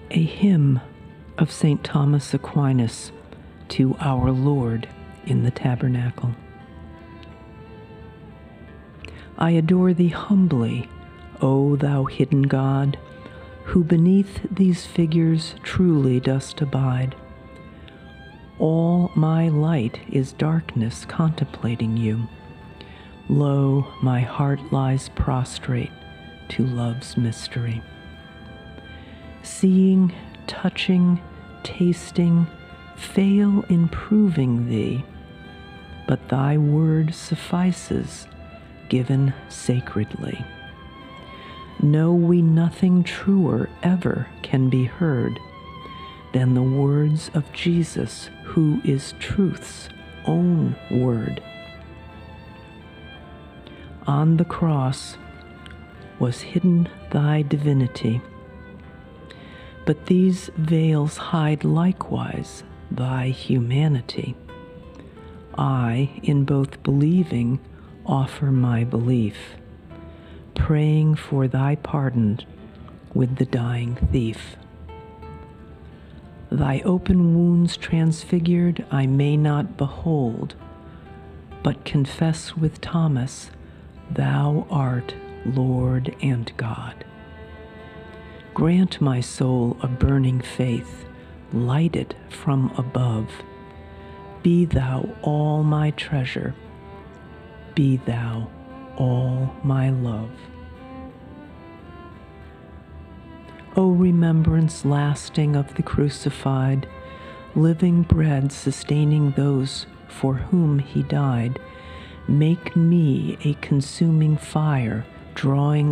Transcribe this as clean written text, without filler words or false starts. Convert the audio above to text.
A hymn of St. Thomas Aquinas to our Lord in the Tabernacle. I adore thee humbly, O thou hidden God, who beneath these figures truly dost abide. All my light is darkness contemplating you. Lo, my heart lies prostrate to love's mystery. Seeing, touching, tasting, fail in proving thee, but thy word suffices, given sacredly. Know we nothing truer ever can be heard than the words of Jesus, who is truth's own word. On the cross was hidden thy divinity, but these veils hide likewise thy humanity. I, in both believing, offer my belief, praying for thy pardon with the dying thief. Thy open wounds transfigured I may not behold, but confess with Thomas, thou art Lord and God. Grant my soul a burning faith, lighted from above. Be thou all my treasure, be thou all my love. O remembrance lasting of the crucified, living bread sustaining those for whom he died, make me a consuming fire, drawing